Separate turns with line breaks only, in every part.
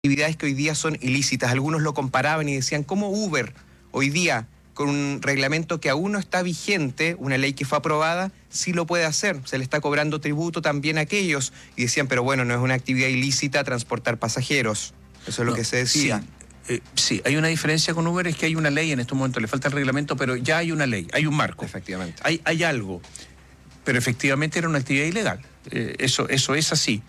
actividades que hoy día son ilícitas. Algunos lo comparaban y decían, ¿cómo Uber hoy día, con un reglamento que aún no está vigente, una ley que fue aprobada, sí lo puede hacer? Se le está cobrando tributo también a aquellos. Y decían, pero bueno, no es una actividad ilícita transportar pasajeros. Eso es lo que se decía.
Sí, hay una diferencia con Uber, es que hay una ley en estos momentos, le falta el reglamento, pero ya hay una ley, hay un marco.
Efectivamente.
Hay algo, pero efectivamente era una actividad ilegal. Eso es así.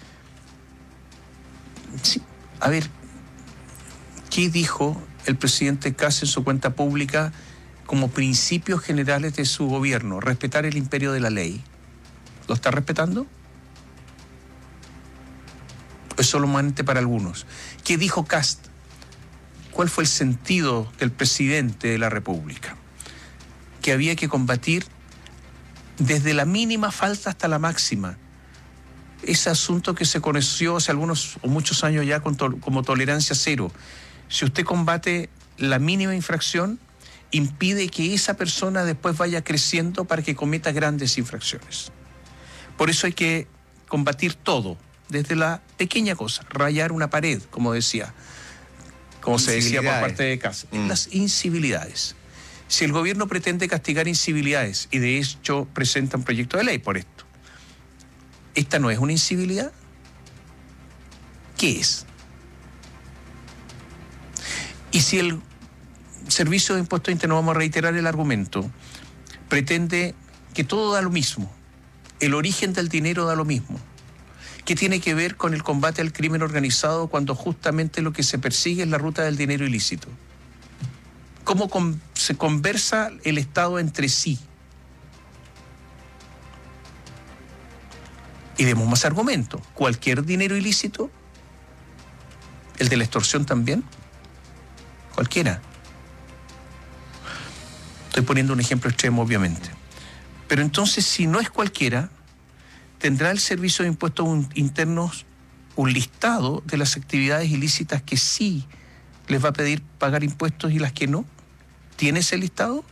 Sí. A ver, ¿qué dijo el presidente Kast en su cuenta pública como principios generales de su gobierno? Respetar el imperio de la ley. ¿Lo está respetando? Es solamente para algunos. ¿Qué dijo Kast? ¿Cuál fue el sentido del presidente de la República? Que había que combatir desde la mínima falta hasta la máxima. Ese asunto que se conoció hace algunos o muchos años ya como tolerancia cero. Si usted combate la mínima infracción, impide que esa persona después vaya creciendo para que cometa grandes infracciones. Por eso hay que combatir todo, desde la pequeña cosa, rayar una pared, como decía, como se decía por parte de Kast. Las incivilidades. Si el gobierno pretende castigar incivilidades, y de hecho presenta un proyecto de ley por esto, ¿esta no es una incivilidad? ¿Qué es? Y si el Servicio de Impuestos Internos, vamos a reiterar el argumento, pretende que todo da lo mismo, el origen del dinero da lo mismo, ¿qué tiene que ver con el combate al crimen organizado cuando justamente lo que se persigue es la ruta del dinero ilícito? ¿Cómo se conversa el Estado entre sí? Y demos más argumentos. ¿Cualquier dinero ilícito? ¿El de la extorsión también? Cualquiera. Estoy poniendo un ejemplo extremo, obviamente. Pero entonces, si no es cualquiera, ¿tendrá el Servicio de Impuestos Internos un listado de las actividades ilícitas que sí les va a pedir pagar impuestos y las que no? ¿Tiene ese listado?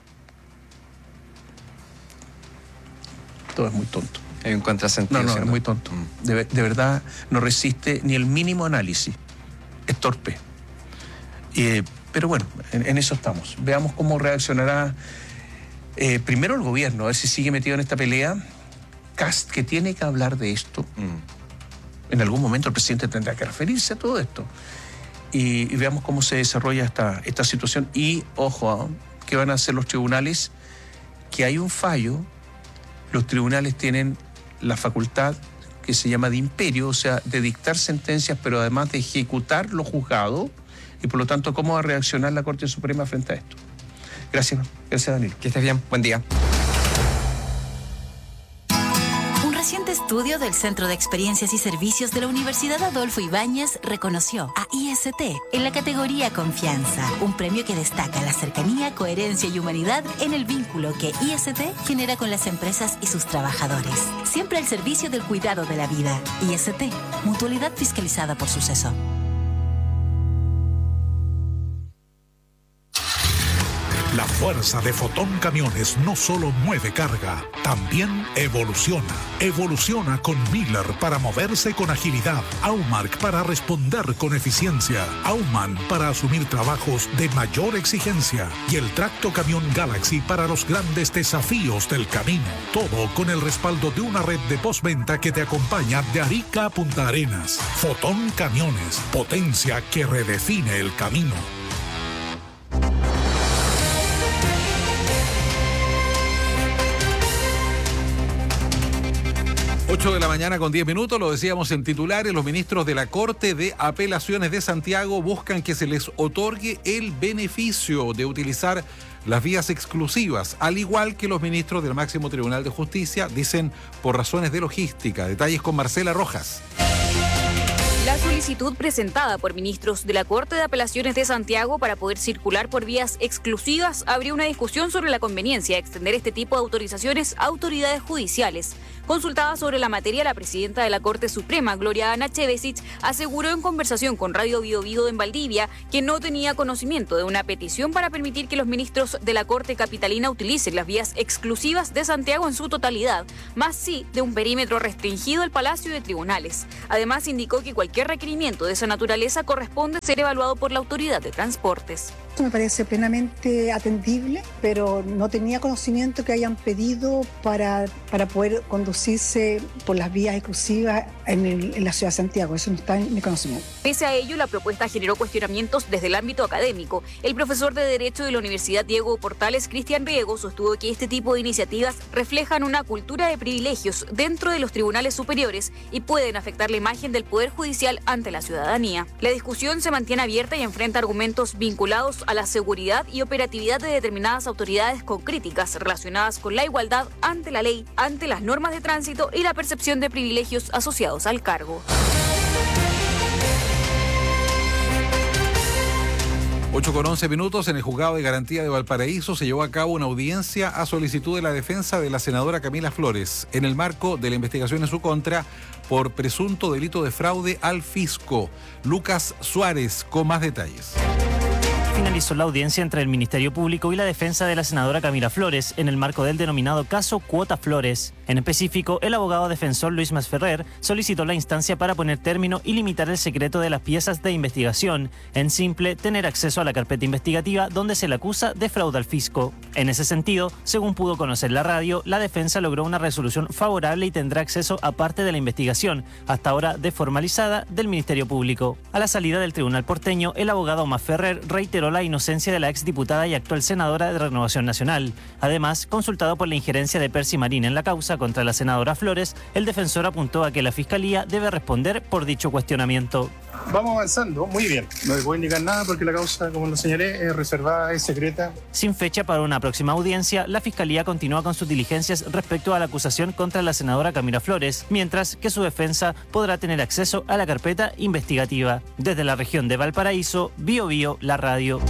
Todo es muy tonto.
Hay un contrasentido.
No, es muy tonto. De verdad no resiste ni el mínimo análisis. Es torpe. Pero bueno, en eso estamos. Veamos cómo reaccionará primero el gobierno, a ver si sigue metido en esta pelea. Kast, que tiene que hablar de esto. En algún momento el presidente tendrá que referirse a todo esto. Y veamos cómo se desarrolla esta situación. Y, ojo, ¿qué van a hacer los tribunales? Que hay un fallo. Los tribunales tienen la facultad que se llama de imperio, o sea, de dictar sentencias, pero además de ejecutar lo juzgado, y por lo tanto, ¿cómo va a reaccionar la Corte Suprema frente a esto? Gracias, Danilo.
Que estés bien, buen día.
Un reciente estudio del Centro de Experiencias y Servicios de la Universidad Adolfo Ibáñez reconoció a IST en la categoría Confianza, un premio que destaca la cercanía, coherencia y humanidad en el vínculo que IST genera con las empresas y sus trabajadores. Siempre al servicio del cuidado de la vida. IST, mutualidad fiscalizada por Suceso.
La fuerza de Fotón Camiones no solo mueve carga, también evoluciona. Evoluciona con Miller para moverse con agilidad, Aumark para responder con eficiencia, Aumann para asumir trabajos de mayor exigencia y el Tracto Camión Galaxy para los grandes desafíos del camino. Todo con el respaldo de una red de postventa que te acompaña de Arica a Punta Arenas. Fotón Camiones, potencia que redefine el camino.
8 de la mañana con 10 minutos, lo decíamos en titulares, los ministros de la Corte de Apelaciones de Santiago buscan que se les otorgue el beneficio de utilizar las vías exclusivas, al igual que los ministros del Máximo Tribunal de Justicia, dicen por razones de logística. Detalles con Marcela Rojas.
La solicitud presentada por ministros de la Corte de Apelaciones de Santiago para poder circular por vías exclusivas abrió una discusión sobre la conveniencia de extender este tipo de autorizaciones a autoridades judiciales. Consultada sobre la materia, la presidenta de la Corte Suprema, Gloria Ana Chevesic, aseguró en conversación con Radio Bio Bio en Valdivia que no tenía conocimiento de una petición para permitir que los ministros de la Corte capitalina utilicen las vías exclusivas de Santiago en su totalidad, más sí de un perímetro restringido al Palacio de Tribunales. Además, indicó que cualquier requerimiento de esa naturaleza corresponde ser evaluado por la Autoridad de Transportes.
Esto me parece plenamente atendible, pero no tenía conocimiento que hayan pedido para poder conducirse por las vías exclusivas en la ciudad de Santiago. Eso no está en mi conocimiento.
Pese a ello, la propuesta generó cuestionamientos desde el ámbito académico. El profesor de Derecho de la Universidad Diego Portales, Cristian Riego, sostuvo que este tipo de iniciativas reflejan una cultura de privilegios dentro de los tribunales superiores y pueden afectar la imagen del Poder Judicial ante la ciudadanía. La discusión se mantiene abierta y enfrenta argumentos vinculados a la seguridad y operatividad de determinadas autoridades con críticas relacionadas con la igualdad ante la ley, ante las normas de tránsito y la percepción de privilegios asociados al cargo.
8:11 en el Juzgado de Garantía de Valparaíso se llevó a cabo una audiencia a solicitud de la defensa de la senadora Camila Flores en el marco de la investigación en su contra por presunto delito de fraude al fisco. Lucas Suárez con más detalles.
Finalizó la audiencia entre el Ministerio Público y la defensa de la senadora Camila Flores en el marco del denominado caso Cuota Flores. En específico, el abogado defensor Luis Masferrer solicitó la instancia para poner término y limitar el secreto de las piezas de investigación, en simple, tener acceso a la carpeta investigativa donde se le acusa de fraude al fisco. En ese sentido, según pudo conocer la radio, la defensa logró una resolución favorable y tendrá acceso a parte de la investigación, hasta ahora desformalizada, del Ministerio Público. A la salida del tribunal porteño, el abogado Masferrer reiteró la inocencia de la exdiputada y actual senadora de Renovación Nacional. Además, consultado por la injerencia de Percy Marín en la causa contra la senadora Flores, el defensor apuntó a que la Fiscalía debe responder por dicho cuestionamiento.
Vamos avanzando, muy bien. No les voy a indicar nada porque la causa, como lo señalé, es reservada, es secreta.
Sin fecha para una próxima audiencia, la Fiscalía continúa con sus diligencias respecto a la acusación contra la senadora Camila Flores, mientras que su defensa podrá tener acceso a la carpeta investigativa. Desde la región de Valparaíso, Bio Bio, la radio.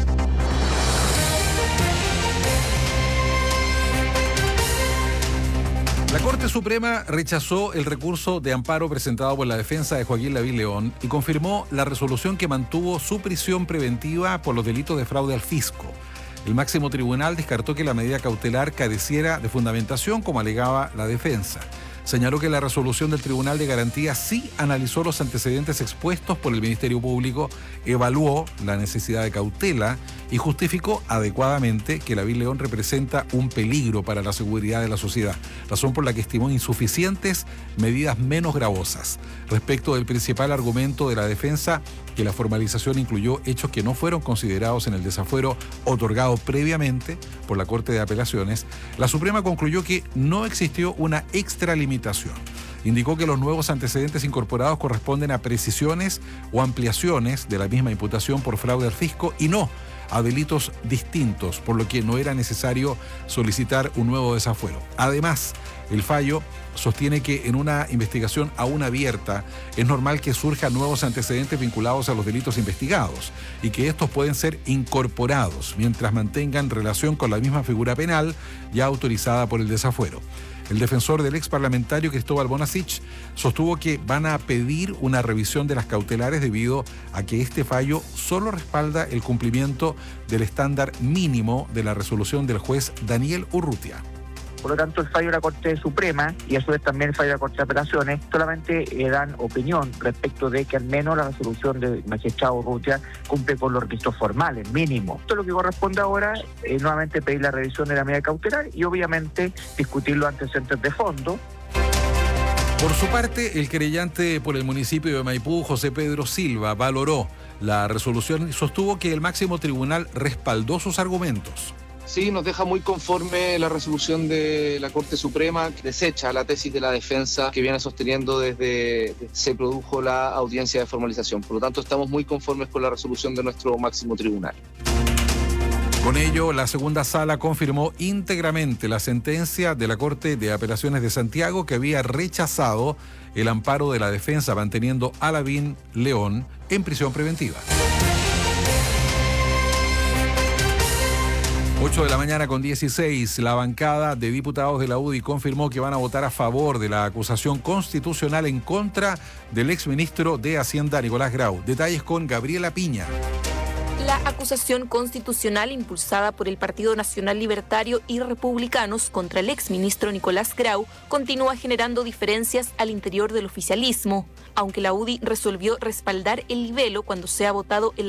La Corte Suprema rechazó el recurso de amparo presentado por la defensa de Joaquín Lavín León y confirmó la resolución que mantuvo su prisión preventiva por los delitos de fraude al fisco. El máximo tribunal descartó que la medida cautelar careciera de fundamentación, como alegaba la defensa. Señaló que la resolución del Tribunal de Garantía sí analizó los antecedentes expuestos por el Ministerio Público, evaluó la necesidad de cautela y justificó adecuadamente que Lavín León representa un peligro para la seguridad de la sociedad, razón por la que estimó insuficientes medidas menos gravosas. Respecto del principal argumento de la defensa, que la formalización incluyó hechos que no fueron considerados en el desafuero otorgado previamente por la Corte de Apelaciones, la Suprema concluyó que no existió una extralimitación. Indicó que los nuevos antecedentes incorporados corresponden a precisiones o ampliaciones de la misma imputación por fraude al fisco y no a delitos distintos, por lo que no era necesario solicitar un nuevo desafuero. Además, el fallo sostiene que en una investigación aún abierta es normal que surjan nuevos antecedentes vinculados a los delitos investigados y que estos pueden ser incorporados mientras mantengan relación con la misma figura penal ya autorizada por el desafuero. El defensor del ex parlamentario Cristóbal Bonasich sostuvo que van a pedir una revisión de las cautelares debido a que este fallo solo respalda el cumplimiento del estándar mínimo de la resolución del juez Daniel Urrutia.
Por lo tanto, el fallo de la Corte Suprema y a su vez también el fallo de la Corte de Apelaciones solamente dan opinión respecto de que al menos la resolución del magistrado Urrutia cumple con los requisitos formales, mínimo. Esto es lo que corresponde ahora, nuevamente pedir la revisión de la medida cautelar y obviamente discutir los antecedentes de fondo.
Por su parte, el querellante por el municipio de Maipú, José Pedro Silva, valoró la resolución y sostuvo que el máximo tribunal respaldó sus argumentos.
Sí, nos deja muy conforme la resolución de la Corte Suprema, que desecha la tesis de la defensa que viene sosteniendo desde que se produjo la audiencia de formalización. Por lo tanto, estamos muy conformes con la resolución de nuestro máximo tribunal.
Con ello, la segunda sala confirmó íntegramente la sentencia de la Corte de Apelaciones de Santiago, que había rechazado el amparo de la defensa manteniendo a Lavín León en prisión preventiva. 8 de la mañana con 16, la bancada de diputados de la UDI confirmó que van a votar a favor de la acusación constitucional en contra del exministro de Hacienda, Nicolás Grau. Detalles con Gabriela Piña.
La acusación constitucional impulsada por el Partido Nacional Libertario y Republicanos contra el exministro Nicolás Grau continúa generando diferencias al interior del oficialismo. Aunque la UDI resolvió respaldar el libelo cuando sea votado el